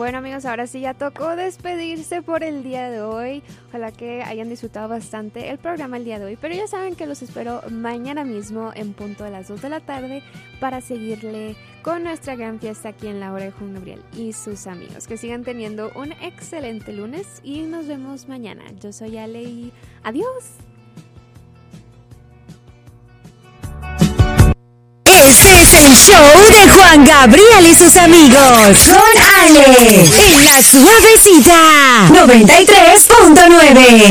Bueno amigos, ahora sí ya tocó despedirse por el día de hoy. Ojalá que hayan disfrutado bastante el programa el día de hoy. Pero ya saben que los espero mañana mismo en punto de las 2 de la tarde para seguirle con nuestra gran fiesta aquí en la hora de Juan Gabriel y sus amigos. Que sigan teniendo un excelente lunes y nos vemos mañana. Yo soy Ale y adiós. Este es el show de Juan Gabriel y sus amigos. Con Ale. En la suavecita. 93.9.